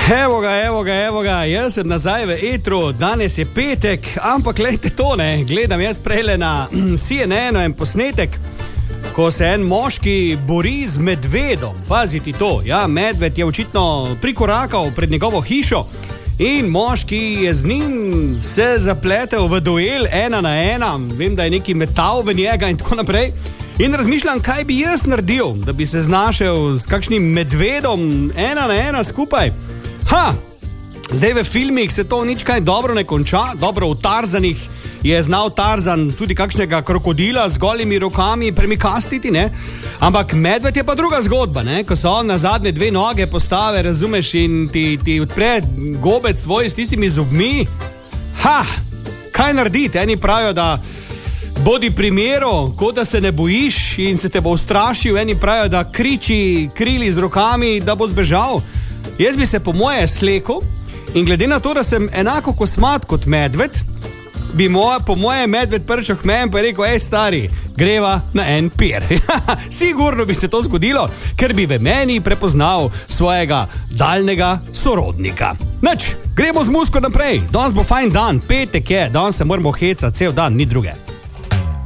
Evo ga, jaz sem nazaj v etru, danes je petek, ampak glejte to, ne, gledam jaz prejle na CNN en posnetek, ko se en moški bori z medvedom, paziti to, ja, medved je očitno prikorakal pred njegovo hišo in moški je z njim se zapletel v duel 1 na 1, vem, da je neki metal v njega in tako naprej. In razmišljam, kaj bi jaz naredil, da bi se znašel s kakšnim medvedom 1 na 1 skupaj. Zdaj v filmih se to nič kaj dobro ne konča, dobro v Tarzanih je znal Tarzan tudi kakšnega krokodila z golimi rokami premikastiti, ne? Ampak medved je pa druga zgodba, ne? Ko se on na zadnje 2 noge postave, razumeš, in ti odpre gobec svoj s tistimi zobmi. Kaj narediti? Eni pravijo, da bodi primeru, kot da se ne bojiš in se te bo ustrašil, eni pravijo, da kriči krili z rokami, da bo zbežal. Jaz bi se po moje slekel in glede na to, da sem enako kosmat kot medved, bi po moje medved prčal k meni pa je rekel, stari, greva na en pir. Sigurno bi se to zgodilo, ker bi v meni prepoznal svojega daljnega sorodnika. Gremo z muziko naprej, danes bo fajn dan, petek je, danes se moramo hecati cel dan, ni druge.